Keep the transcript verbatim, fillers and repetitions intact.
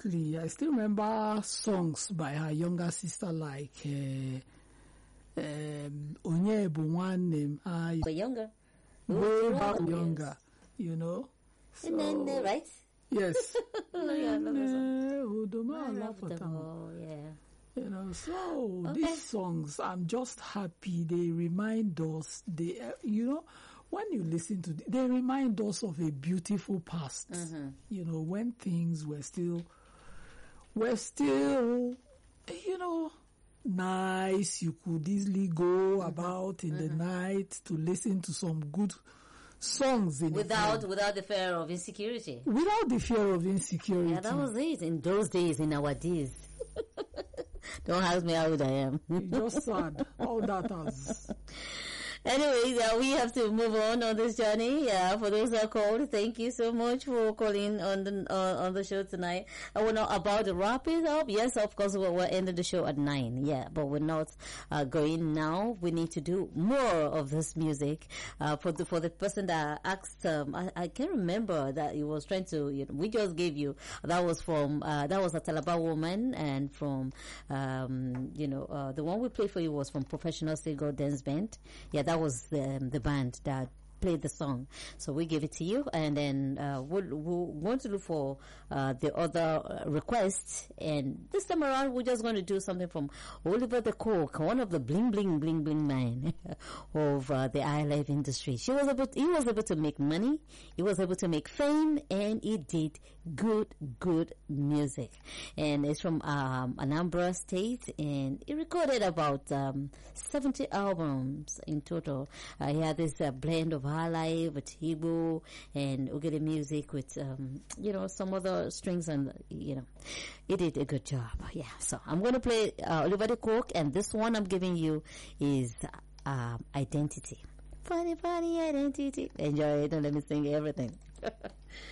Definitely. I still remember songs by her younger sister like uh, um, Onye Bunwane, uh, But younger. way back Yes. younger, you know. And then, uh, right? Yes. Yeah, I love that song. Eh, Udoma I love them Alafatama. all, yeah. You know, so Okay. these songs, I'm just happy they remind us, they, uh, you know, when you listen to, th- they remind us of a beautiful past. Mm-hmm. You know, when things were still, were still, you know, nice. You could easily go about in the night to listen to some good songs in the Without club. without the fear of insecurity. Without the fear of insecurity. Yeah, that was it in those days, in our days. Don't ask me how old I am. It's just sad. All that has. Anyway, uh, we have to move on on this journey. Yeah, for those that called, thank you so much for calling on the uh, on the show tonight. I we're not about to wrap it up. Yes, of course, we're, we're ending the show at nine. Yeah, but we're not uh, going now. We need to do more of this music. Uh, for the for the person that asked, um, I, I can't remember that he was trying to. You know, we just gave you that was from uh, that was a Talaba woman, and from um, you know uh, the one we played for you was from Professional Seagull Dance Band. Yeah, that was the the band that played the song. So we give it to you, and then uh, we'll, we'll want to look for uh, the other uh, requests. And this time around, we're just going to do something from Oliver the Cook, one of the bling bling bling bling men of uh, the iLife industry. She was able, to, he was able to make money, he was able to make fame, and he did good, good music. And it's from um, Anambra State, and he recorded about um, seventy albums in total. Uh, he had this uh, blend of high life with Igbo and Ugede music with, um, you know, some other strings, and, you know, he did a good job. Yeah, so I'm going to play uh, Oliver the Cook, and this one I'm giving you is uh, Identity. Funny, funny identity. Enjoy it, and let me sing everything.